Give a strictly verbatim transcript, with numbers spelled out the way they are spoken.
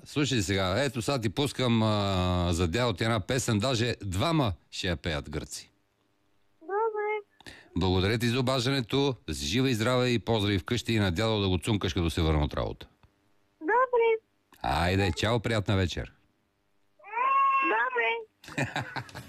слушай сега, ето сега ти пускам а, за дядо ти една песен, даже двама ще я пеят гърци. Добре. Благодаря ти за обаждането, да си жива и здрава и поздрави вкъщи и на дядо да го цункаш, като се върна от работа. Добре. Айде, чао, приятна вечер. Добре.